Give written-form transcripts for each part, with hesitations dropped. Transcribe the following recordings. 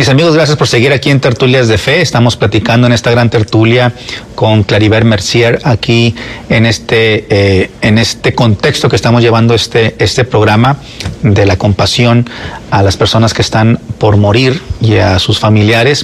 Mis amigos, gracias por seguir aquí en Tertulias de Fe. Estamos platicando en esta gran tertulia con Claribel Mercier aquí en este contexto que estamos llevando este programa de la compasión a las personas que están por morir y a sus familiares.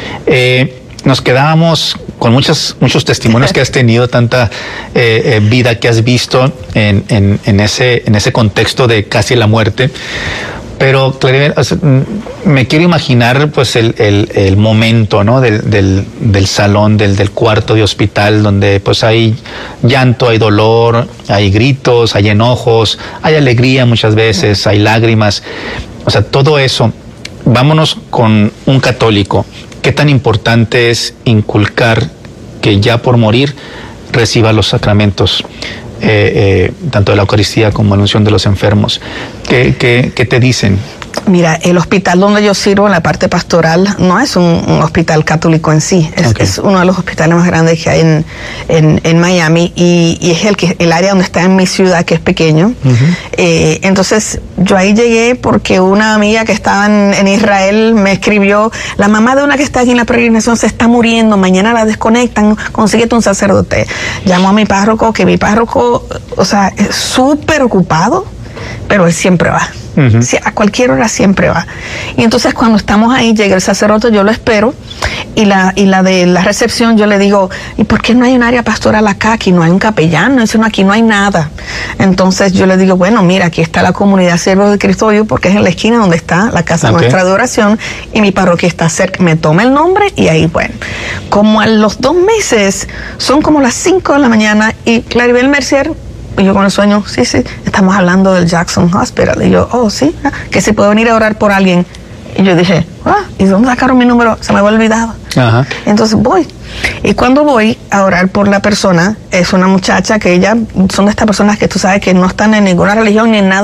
Nos quedábamos con muchos testimonios que has tenido, tanta vida que has visto en ese contexto de casi la muerte. Pero, Claribel, me quiero imaginar pues el momento, ¿no? del salón, del cuarto de hospital, donde pues hay llanto, hay dolor, hay gritos, hay enojos, hay alegría muchas veces, hay lágrimas. O sea, todo eso. Vámonos con un católico. ¿Qué tan importante es inculcar que ya por morir reciba los sacramentos? Tanto de la Eucaristía como la unción de los enfermos. ¿Qué te dicen? Mira, el hospital donde yo sirvo en la parte pastoral no es un hospital católico en sí, es uno de los hospitales más grandes que hay en Miami y es el área donde está en mi ciudad, que es pequeño. Entonces yo ahí llegué porque una amiga que estaba en Israel me escribió: la mamá de una que está aquí en la peregrinación se está muriendo, mañana la desconectan, consíguete un sacerdote. Llamó a mi párroco, que mi párroco, o sea, es súper ocupado, pero él siempre va. Sí, a cualquier hora siempre va. Y entonces cuando estamos ahí, llega el sacerdote, yo lo espero, y la de la recepción yo le digo: ¿y por qué no hay un área pastoral acá? Aquí no hay un capellán. No, aquí no hay nada. Entonces yo le digo: bueno, mira, aquí está la comunidad Siervos de Cristo Vivo, porque es en la esquina donde está la casa nuestra de oración, y mi parroquia está cerca. Me toma el nombre y ahí, bueno, como a los 2 meses, son como las 5 de la mañana, y Claribel Mercier, y yo con el sueño: sí, estamos hablando del Jackson Hospital. Y yo: oh, sí, que si puedo venir a orar por alguien. Y yo dije: ¿y dónde sacaron mi número? Se me había olvidado. Entonces voy. Y cuando voy a orar por la persona, es una muchacha que ella, son de estas personas que tú sabes que no están en ninguna religión, ni en nada.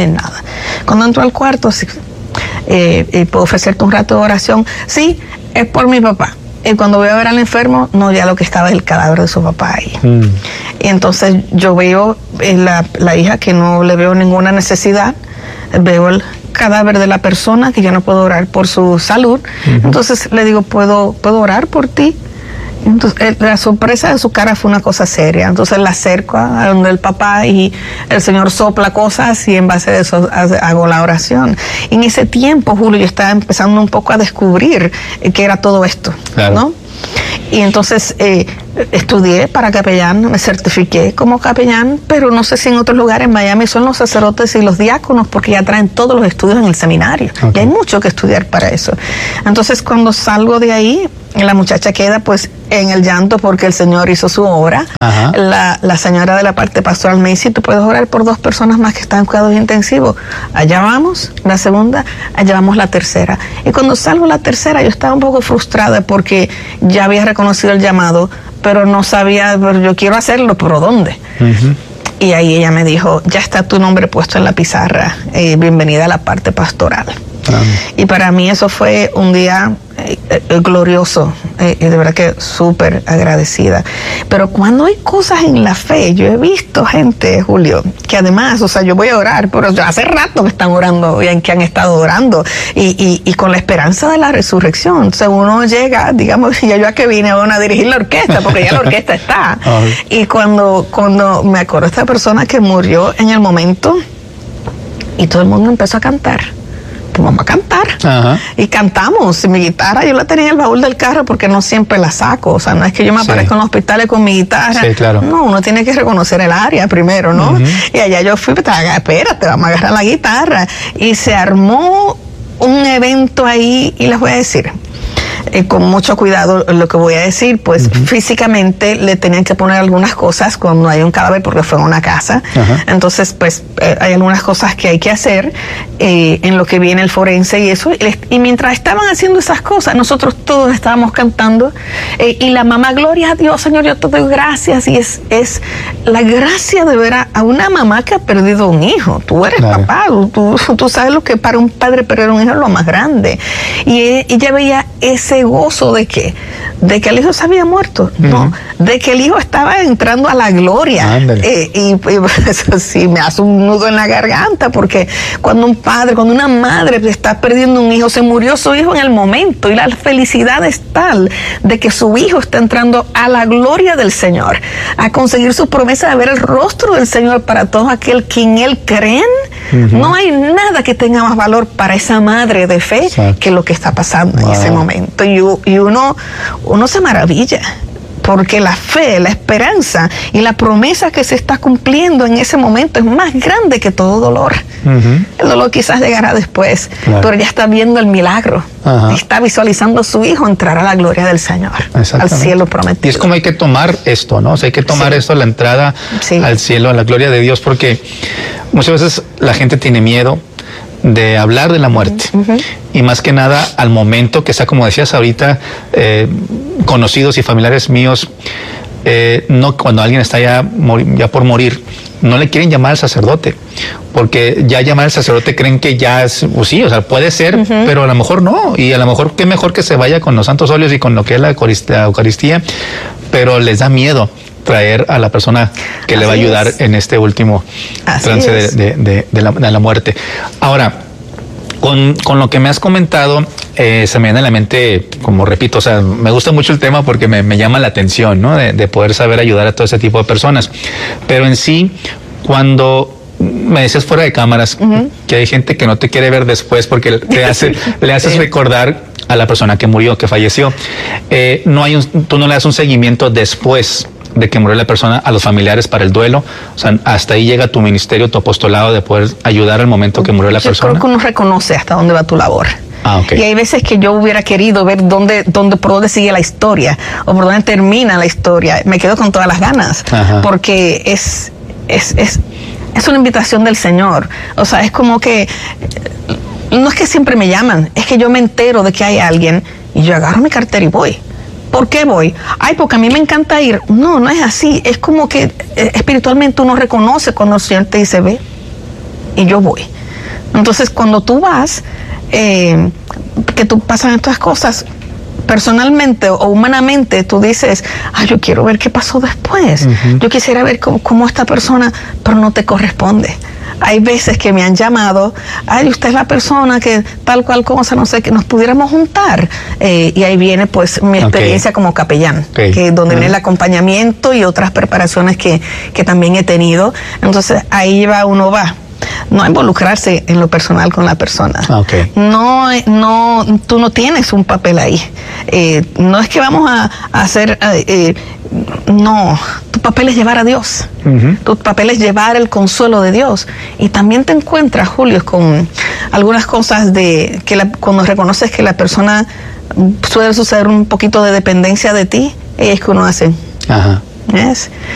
Cuando entro al cuarto, sí, puedo ofrecerte un rato de oración. Sí, es por mi papá. Y cuando voy a ver al enfermo, no, ya lo que estaba es el cadáver de su papá ahí. Y entonces yo veo la hija, que no le veo ninguna necesidad, veo el cadáver de la persona, que yo no puedo orar por su salud. Entonces le digo: ¿puedo orar por ti? Entonces, la sorpresa de su cara fue una cosa seria. Entonces la acerco a donde el papá, y el Señor sopla cosas, y en base a eso hago la oración. Y en ese tiempo, Julio, yo estaba empezando un poco a descubrir qué era todo esto, ¿no? Y entonces estudié para capellán, me certifiqué como capellán, pero no sé si en otros lugares. En Miami son los sacerdotes y los diáconos, porque ya traen todos los estudios en el seminario. Y hay mucho que estudiar para eso. Entonces cuando salgo de ahí, la muchacha queda pues en el llanto porque el Señor hizo su obra. La señora de la parte pastoral me dice: tú puedes orar por 2 personas más que están en cuidados intensivos. Allá vamos, la segunda, allá vamos la tercera. Y cuando salgo la tercera, yo estaba un poco frustrada porque ya había reconocido el llamado, pero no sabía, pero yo quiero hacerlo, pero ¿dónde? Y ahí ella me dijo: ya está tu nombre puesto en la pizarra, bienvenida a la parte pastoral. Y para mí eso fue un día glorioso, de verdad que súper agradecida. Pero cuando hay cosas en la fe, yo he visto gente, Julio, que además, o sea, yo voy a orar, pero hace rato que están orando, que han estado orando, y con la esperanza de la resurrección. Entonces uno llega, digamos, ya yo a que vine a dirigir la orquesta, porque ya la orquesta está. Y cuando me acuerdo de esta persona que murió en el momento, y todo el mundo empezó a cantar. Vamos a cantar. Y cantamos. Y mi guitarra yo la tenía en el baúl del carro, porque no siempre la saco. O sea, no es que yo me aparezco en los hospitales con mi guitarra. No, uno tiene que reconocer el área primero, ¿no? Y allá yo fui: espérate, vamos a agarrar la guitarra. Y se armó un evento ahí, y les voy a decir, con mucho cuidado lo que voy a decir, pues físicamente le tenían que poner algunas cosas cuando hay un cadáver, porque fue en una casa. Entonces pues hay algunas cosas que hay que hacer en lo que viene el forense y eso, y mientras estaban haciendo esas cosas, nosotros todos estábamos cantando, y la mamá: gloria a Dios, Señor, yo te doy gracias. Y es la gracia de ver a una mamá que ha perdido un hijo. Tú eres papá, tú sabes lo que para un padre perder un hijo es lo más grande. Y ella veía ese ese gozo de que el hijo se había muerto, no, de que el hijo estaba entrando a la gloria. Y eso sí me hace un nudo en la garganta, porque cuando una madre está perdiendo un hijo, se murió su hijo en el momento, y la felicidad es tal de que su hijo está entrando a la gloria del Señor, a conseguir su promesa de ver el rostro del Señor para todos aquel que en Él creen. No hay nada que tenga más valor para esa madre de fe que lo que está pasando en ese momento. Y uno se maravilla, porque la fe, la esperanza y la promesa que se está cumpliendo en ese momento es más grande que todo dolor. El dolor quizás llegará después, pero ya está viendo el milagro. Está visualizando a su hijo entrar a la gloria del Señor, al cielo prometido. Y es como hay que tomar esto, ¿no? O sea, hay que tomar esto, la entrada al cielo, a la gloria de Dios, porque muchas veces la gente tiene miedo de hablar de la muerte, y más que nada al momento que está, como decías ahorita, conocidos y familiares míos, no, cuando alguien está ya por morir, no le quieren llamar al sacerdote, porque ya llamar al sacerdote creen que ya es, pues sí, o sea, puede ser, pero a lo mejor no, y a lo mejor qué mejor que se vaya con los santos óleos y con lo que es la Eucaristía, pero les da miedo traer a la persona que le va a ayudar en este último trance de la muerte. Ahora, con lo que me has comentado, se me viene a la mente, como repito, o sea, me gusta mucho el tema porque me llama la atención, ¿no? De poder saber ayudar a todo ese tipo de personas. Pero en sí, cuando me decías fuera de cámaras que hay gente que no te quiere ver después porque le haces recordar a la persona que murió, que falleció, tú no le das un seguimiento después de que murió la persona a los familiares para el duelo. O sea, hasta ahí llega tu ministerio, tu apostolado, de poder ayudar al momento que murió la persona. Yo creo que uno reconoce hasta dónde va tu labor. Y hay veces que yo hubiera querido ver por dónde sigue la historia, o por dónde termina la historia. Me quedo con todas las ganas, porque es una invitación del Señor. O sea, es como que no es que siempre me llaman, es que yo me entero de que hay alguien y yo agarro mi cartera y voy. ¿Por qué voy? Ay, porque a mí me encanta ir. No, no es así. Es como que espiritualmente uno reconoce cuando el Señor te dice, ve, y yo voy. Entonces, cuando tú vas, que tú pasan estas cosas, personalmente o humanamente, tú dices, ay, yo quiero ver qué pasó después. Yo quisiera ver cómo esta persona, pero no te corresponde. Hay veces que me han llamado, ay, usted es la persona que tal cual cosa, no sé, que nos pudiéramos juntar. Y ahí viene pues mi experiencia como capellán, que donde viene el acompañamiento y otras preparaciones que también he tenido. Entonces ahí uno va. No involucrarse en lo personal con la persona. No, tú no tienes un papel ahí. No es que vamos a hacer... no, tu papel es llevar a Dios. Tu papel es llevar el consuelo de Dios. Y también te encuentras, Julio, con algunas cosas cuando reconoces que la persona suele suceder un poquito de dependencia de ti, es que uno hace... ¿Ves?